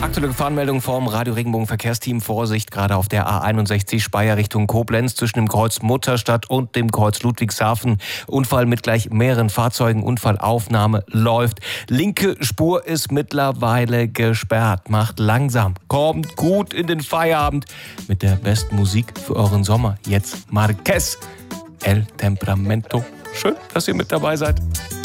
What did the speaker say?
Aktuelle Gefahrenmeldung vom Radio Regenbogen Verkehrsteam. Vorsicht, gerade auf der A61 Speyer Richtung Koblenz zwischen dem Kreuz Mutterstadt und dem Kreuz Ludwigshafen. Unfall mit gleich mehreren Fahrzeugen. Unfallaufnahme läuft. Linke Spur ist mittlerweile gesperrt. Macht langsam. Kommt gut in den Feierabend mit der besten Musik für euren Sommer. Jetzt Marquez, El Temperamento. Schön, dass ihr mit dabei seid.